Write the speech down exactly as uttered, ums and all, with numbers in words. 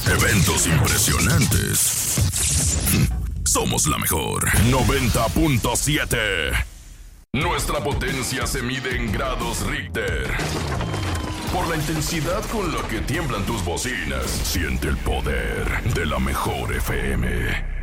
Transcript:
Eventos impresionantes. Somos la mejor. noventa punto siete. Nuestra potencia se mide en grados Richter. Por la intensidad con la que tiemblan tus bocinas, siente el poder de la mejor F M.